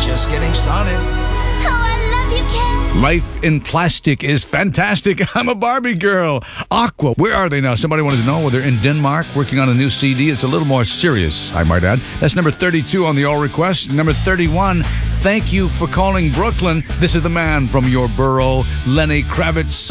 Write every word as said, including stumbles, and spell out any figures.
just getting started. Oh, I love you, Ken. Life in plastic is fantastic. I'm a Barbie girl. Aqua, where are they now? Somebody wanted to know. Well, they're in Denmark working on a new C D. It's a little more serious, I might add. That's number thirty-two on the All Request. Number thirty-one, thank you for calling Brooklyn. This is the man from your borough, Lenny Kravitz.